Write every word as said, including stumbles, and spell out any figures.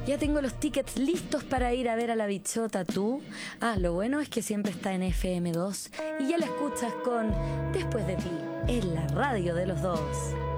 Ya tengo los tickets listos para ir a ver a La Bichota, ¿tú? Ah, lo bueno es que siempre está en F M dos y ya la escuchas con Después de ti, en la radio de los dos.